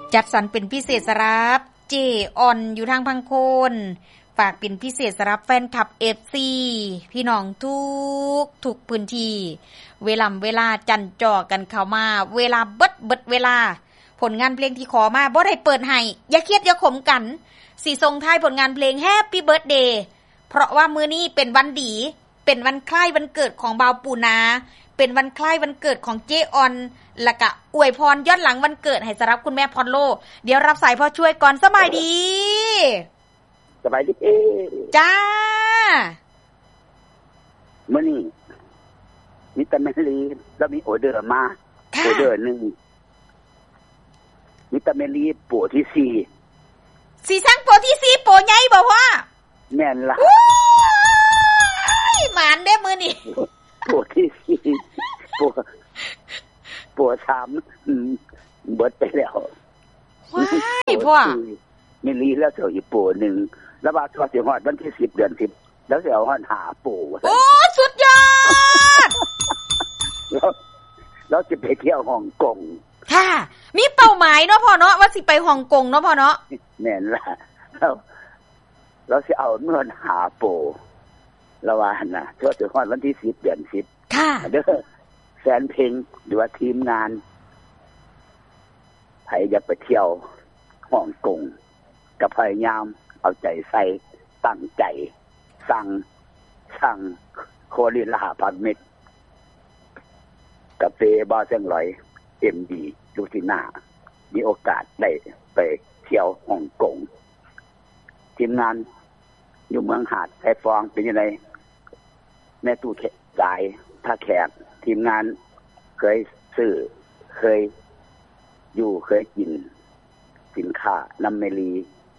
จัดสรรเป็นพิเศษสำหรับเจออนอยู่ทางพังโคนฝากเป็นพิเศษสำหรับแฟนคลับ FC พี่น้องทุกพื้นที่เวลาจันจ่อกันเข้ามาเวลาเบิดเวลาผลงานเพลงที่ขอมาบ่ได้เปิดให้อย่าเครียดอย่าขมกันสิส่งท้ายผลงานเพลง Happy Birthday เพราะว่ามื้อนี้เป็นวันดีเป็นวันคล้ายวันเกิดของบ่าวปูนาเป็นวันคล้ายวันเกิดของเจออนแล้วก็อวยพรย้อนหลังวันเกิดให้สำหรับคุณแม่พรโลเดี๋ยวรับสายพ่อช่วยก่อนสบายดีสบายดีจ้ามื้อนี้มีแต่แม่ลีแล้วมีออเดอร์มาออเดอร์นึงมีแต่แม่ลีโปรที่4 สิสั่งโปรที่4โปรใหญ่บ่พ่อแม่นล่ะหมานเด้มื้อนี้โปรที่4โปร3เบิดไปแล้วว้ายพ่อแม่ลีแล้วเจ้าอีกโปรนึงแล้วว่าตัวสิฮอดวันที่10เดือน10แล้วสิเอาฮอด5โปรโอ้สุดยอดแล้วจะไปเที่ยวฮ่องกงค่ะมีเป้าหมายเนาะพ่อเนาะว่าสิไปฮ่องกงเนาะพ่อเนาะแม่นล่ะแล้วสิเอาเงิน5โปรแล้วว่าน่ะตัวสิฮอดวันที่10เดือน10 ค่ะเด้อแฟนเพลงหรือว่าทีมงานใครอยากไปเที่ยวฮ่องกงก็พยายามเอาใจใส่ตั้งใจสั่งโคลิลาพันเม็ดกาแฟบาเซิงลอย MD ลูซิน่ามีโอกาสได้ไปเที่ยวฮ่องกงทีมงานอยู่เมืองหาดไทฟองเป็นยังไงแม่ตู้สายท่าแขกทีมงานเคยซื้อเคยอยู่เคยกินสินค้าน้ำเมลี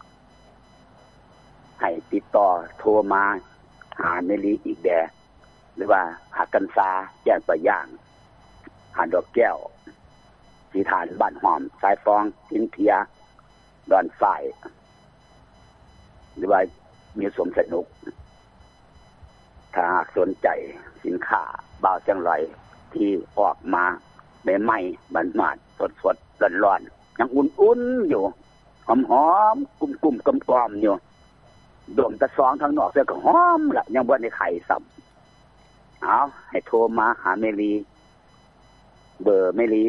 ให้ติดต่อโทรมาหาเมลีอีกแดหรือว่าหากันซาแจ้งตัวอย่างหาดอกแก้วสีฐานบ้านหอมสายฟองทิ้นเทียดอนฝ่ายหรือว่ามีสมสนุกถ้าหากสนใจสินค้าบ่าวเชียงรายที่ออกมาใหม่ๆมันๆสดๆร้อนๆยังอุ่นๆอยู่หอมๆกุ่มๆกลมๆอยู่ดมตะซองทางนอกเสียก็หอมละยังบ่ได้ไข่ซ้ำเอาให้โทรมาหาเมลีเบอร์เมลี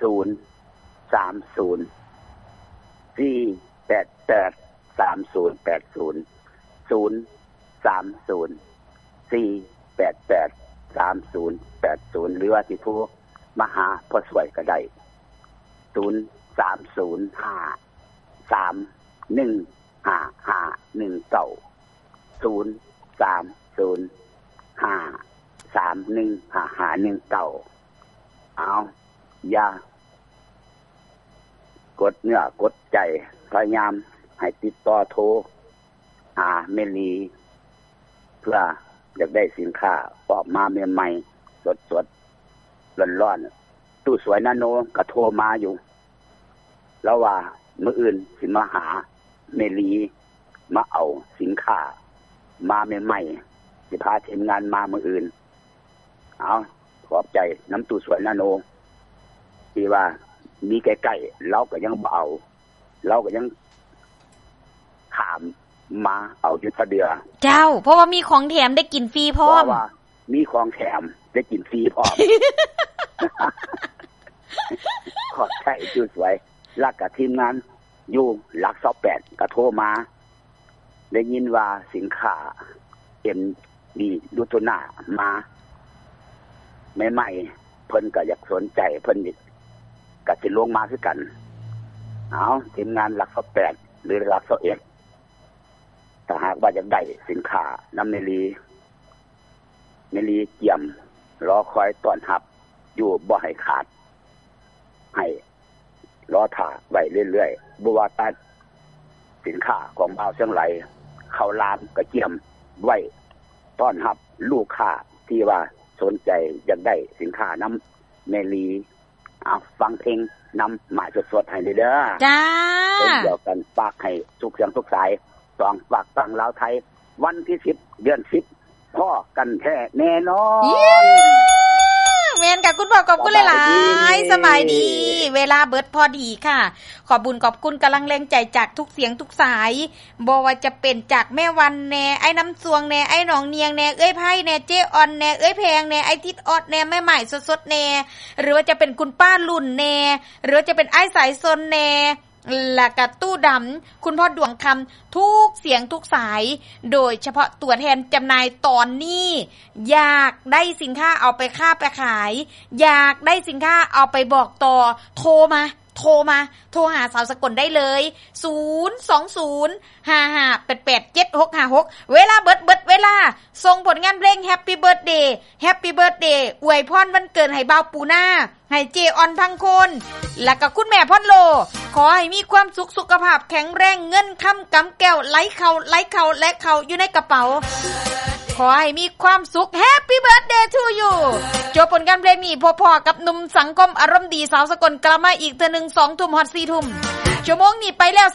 0304880 หรือว่าสิโทรมาหาพ่อสวยก็ได้เอาอย่ากดเนื้อกดใจพยายามให้ติดต่อโทรหาเมลีเพื่ออยากได้สินค้าออกมาใหม่ๆสดๆร้อนๆตู้สวยนาโนก็โทรมาอยู่แล้วว่ามื้ออื่นสิมาหาเมลีมาเอาสินค้ามาใหม่ๆสิพาทีมงานมามื้ออื่นเอาขอบใจน้ำตู้สวยนาโนที่ว่ามีใกล้ๆเราก็ยังเอาเราก็ยังถามมาเอาอยู่ทะเดือเจ้าเพราะว่ามีของแถมได้กินฟรีพร้อมว่ามีของแถมได้กินฟรีพร้อม ขอบใจตู้สวยแล้วก็ทีมงานอยู่หลัก28ก็โทรมาได้ยินว่าสินค้าMD ลูโตน่ามาใหม่ๆเพิ่นก็อยากสนใจเพิ่นก็สิลงมาคือกันเอาทีมงานหลัก28หรือหลัก21ถ้าหากว่าอยากได้สินค้าน้ำเมลีเกี่ยมรอคอยต้อนรับอยู่บ่ให้ขาดให้รอถ่าไว้เรื่อยๆบ่ว่าแต่สินค้าของบ่าวเชียงรายเข้าร้านก็เกี่ยมไว้ต้อนรับลูกค้าที่ว่าสนใจอยากได้สินค้าน้ำเมลีฟังเพลงน้ำหมายสดๆให้เด้อจ้าเดี๋ยวกันฝากให้ทุกเสียงทุกสายต้องฝากฟังลาวไทยวันที่10เดือน10พ่อกันแท้แน่นอนแม่นค่ะคุณพ่อขอบคุณหลายๆสบายดีเวลาเบิดพอดีค่ะขอบคุณกำลังแรงใจจากทุกเสียงทุกสายบ่ว่าจะเป็นจากแม่วันแน่ไอ้น้ำสวงแน่ไอ้หนองเนียงแน่เอ้ยไผ่แน่เจออนแน่เอ้ยแพงแน่ไอ้ทิดออดแน่แม่ใหม่สดๆแน่หรือว่าจะเป็นคุณป้าลุ่นแน่หรือว่าจะเป็นไอ้สายซนแน่และกะตู้ดำคุณพ่อดวงคำทุกเสียงทุกสายโดยเฉพาะตัวแทนจำหน่ายตอนนี้อยากได้สินค้าเอาไปค้าไปขายอยากได้สินค้าเอาไปบอกต่อโทรหาสาวสกลได้เลย02055887656เวลาเบิดเวลาส่งผลงานเพลง Happy Birthday อวยพรวันเกิดให้บ่าวปูนาให้เจออนพังคนและก็คุณแม่พ่อนโลขอให้มีความสุขภาพแข็งแรงเงินค้ำกำแก้วไหลเข้าและเข้าอยู่ในกระเป๋าขอให้มีความสุข Happy Birthday to you จบผลงานเพลงนี้พอๆกับหนุ่มสังคมอารมณ์ดีสาวสกลกลับมาอีกเทื่อนึง 20:00 น ฮอด 4:00 นชั่วโมงนี้ไปแล้ว